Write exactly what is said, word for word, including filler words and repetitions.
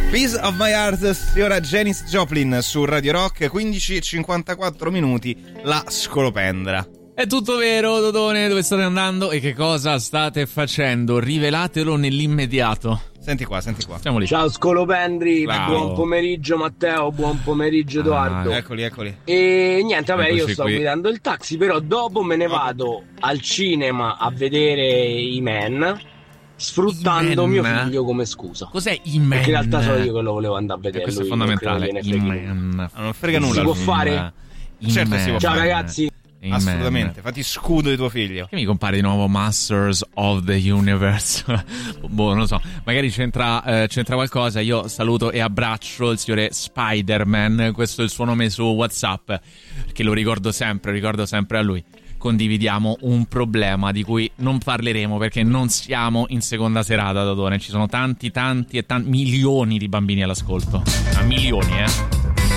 Piece of My Heart, signora Janis Joplin su Radio Rock. Quindici e cinquantaquattro minuti, la scolopendra. È tutto vero, Dodone, dove state andando e che cosa state facendo? Rivelatelo nell'immediato. Senti qua, senti qua. Siamo lì. Ciao scolopendri, Ciao. Buon pomeriggio Matteo, buon pomeriggio Edoardo. Ah, eccoli, eccoli. E niente, vabbè, Eccoci io sto qui. guidando il taxi, però dopo me ne vado al cinema a vedere i Man, sfruttando I mio Man? figlio come scusa. Cos'è i Man? Perché in realtà so io che lo volevo andare a E vedere. questo è lui non credo fondamentale. gliene I freghi nulla. Man. Ah, non frega nulla. Si può lui. fare? I Certo Man. si può Ciao fare. ragazzi. I Assolutamente, Man. fatti scudo di tuo figlio. Che mi compare di nuovo Masters of the Universe? Boh, non lo so, magari c'entra, eh, c'entra qualcosa. Io saluto e abbraccio il signore Spider-Man, questo è il suo nome su WhatsApp, che lo ricordo sempre, ricordo sempre a lui. Condividiamo un problema di cui non parleremo perché non siamo in seconda serata, Dodone. Ci sono tanti, tanti e tanti milioni di bambini all'ascolto. A milioni, eh.